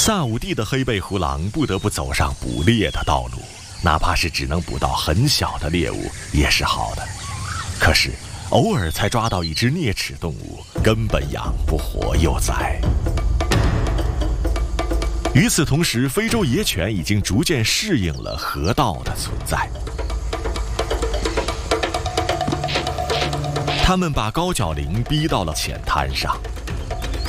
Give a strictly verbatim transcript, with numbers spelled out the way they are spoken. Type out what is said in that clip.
萨武地的黑背狐狼不得不走上捕猎的道路，哪怕是只能捕到很小的猎物也是好的。可是偶尔才抓到一只啮齿动物，根本养不活幼崽。与此同时，非洲野犬已经逐渐适应了河道的存在。它们把高脚羚逼到了浅滩上，